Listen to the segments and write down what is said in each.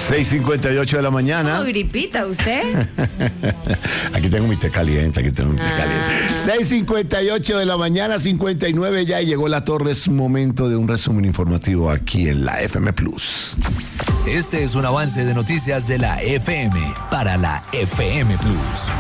6:58 de la mañana. ¿No, gripita usted? Aquí tengo mi té caliente, 6:58 de la mañana, 59 ya, y llegó la torre. Es momento de un resumen informativo aquí en la FM Plus. Este es un avance de noticias de la FM para la FM Plus.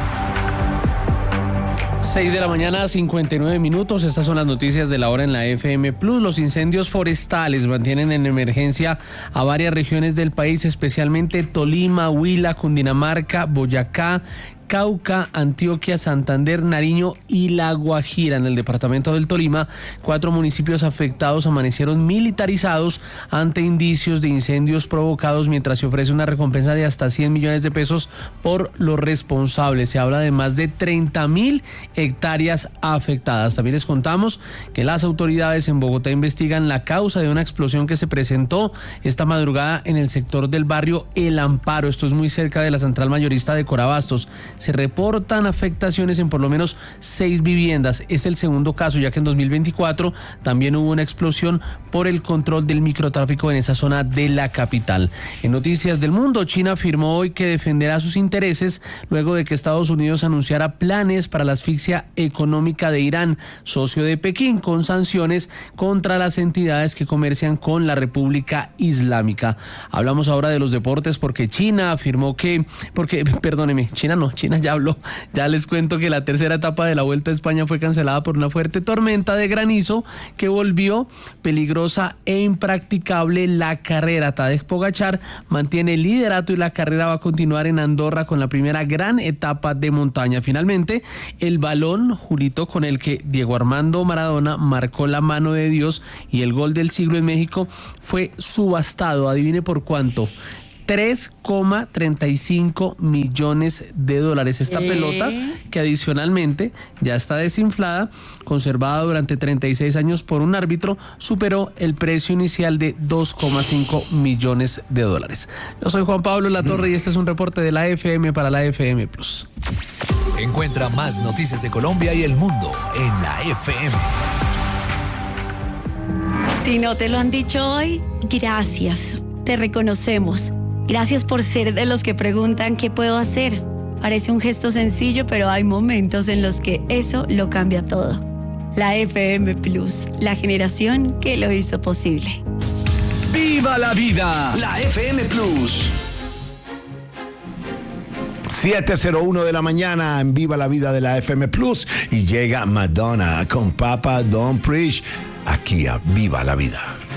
6 de la mañana, 59 minutos. Estas son las noticias de la hora en la FM Plus. Los incendios forestales mantienen en emergencia a varias regiones del país, especialmente Tolima, Huila, Cundinamarca, Boyacá, Cauca, Antioquia, Santander, Nariño y La Guajira. En el departamento del Tolima, 4 municipios afectados amanecieron militarizados ante indicios de incendios provocados, mientras se ofrece una recompensa de hasta 100 millones de pesos por los responsables. Se habla de más de 30.000 hectáreas afectadas. También les contamos que las autoridades en Bogotá investigan la causa de una explosión que se presentó esta madrugada en el sector del barrio El Amparo. Esto es muy cerca de la central mayorista de Corabastos. Se reportan afectaciones en por lo menos 6 viviendas. Es el segundo caso, ya que en 2024 también hubo una explosión por el control del microtráfico en esa zona de la capital. En noticias del mundo, China afirmó hoy que defenderá sus intereses luego de que Estados Unidos anunciara planes para la asfixia económica de Irán, socio de Pekín, con sanciones contra las entidades que comercian con la República Islámica. Hablamos ahora de los deportes porque China afirmó que, China ya habló. Ya les cuento que la tercera etapa de la Vuelta a España fue cancelada por una fuerte tormenta de granizo que volvió peligrosa e impracticable la carrera. Tadej Pogačar mantiene el liderato y la carrera va a continuar en Andorra con la primera gran etapa de montaña. Finalmente, el balón, Julito, con el que Diego Armando Maradona marcó la mano de Dios y el gol del siglo en México, fue subastado. Adivine por cuánto. $3,35 millones. Esta pelota, que adicionalmente ya está desinflada, conservada durante 36 años por un árbitro, superó el precio inicial de $2,5 millones. Yo soy Juan Pablo Latorre y este es un reporte de la FM para la FM Plus. Encuentra más noticias de Colombia y el mundo en la FM. Si no te lo han dicho hoy, gracias. Te reconocemos. Gracias por ser de los que preguntan qué puedo hacer. Parece un gesto sencillo, pero hay momentos en los que eso lo cambia todo. La FM Plus, la generación que lo hizo posible. ¡Viva la vida! La FM Plus. 7:01 de la mañana en Viva la Vida de la FM Plus, y llega Madonna con Papa Don't Preach aquí a Viva la Vida.